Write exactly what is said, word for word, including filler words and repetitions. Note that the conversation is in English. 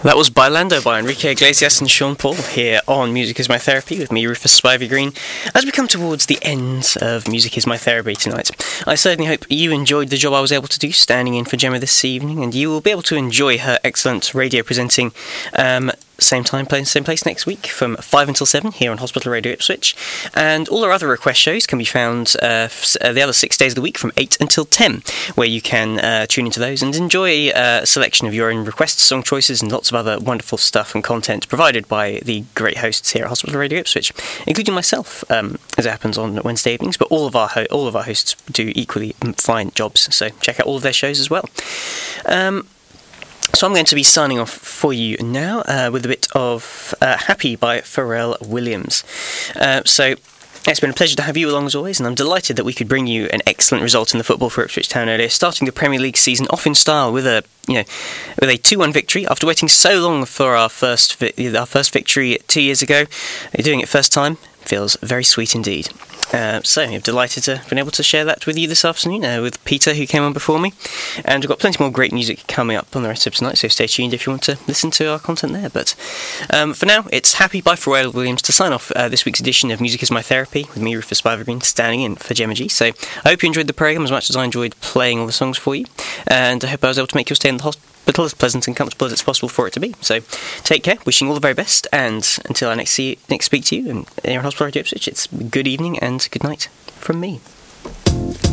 That was Bailando by Enrique Iglesias and Sean Paul here on Music Is My Therapy with me, Rufus Spivey Green, as we come towards the end of Music Is My Therapy tonight. I certainly hope you enjoyed the job I was able to do standing in for Gemma this evening, and you will be able to enjoy her excellent radio presenting um, same time, place, same place next week from five until seven here on Hospital Radio Ipswich. And all our other request shows can be found uh, f- uh, the other six days of the week from eight until ten, where you can uh, tune into those and enjoy uh, a selection of your own requests, song choices, and lots of other wonderful stuff and content provided by the great hosts here at Hospital Radio Ipswich, including myself, um, as it happens on Wednesday evenings. But all of our ho- all of our hosts do equally fine jobs, so check out all of their shows as well. Um, So I'm going to be signing off for you now uh, with a bit of uh, Happy by Pharrell Williams. Uh, so it's been a pleasure to have you along as always, and I'm delighted that we could bring you an excellent result in the football for Ipswich Town earlier, starting the Premier League season off in style with a you know with a two one victory after waiting so long for our first vi- our first victory two years ago. Doing it first time feels very sweet indeed. Uh, so I'm delighted to have been able to share that with you this afternoon uh, with Peter, who came on before me, and we've got plenty more great music coming up on the rest of tonight, so stay tuned if you want to listen to our content there. But um, for now, it's Happy by Pharrell Williams to sign off uh, this week's edition of Music Is My Therapy with me, Rufus Spivey, standing in for Gemma G. So I hope you enjoyed the programme as much as I enjoyed playing all the songs for you, and I hope I was able to make your stay in the hospital as pleasant and comfortable as it's possible for it to be. So take care, wishing all the very best, and until I next see next speak to you and here on Hospital Radio Ipswich, it's good evening and good night from me.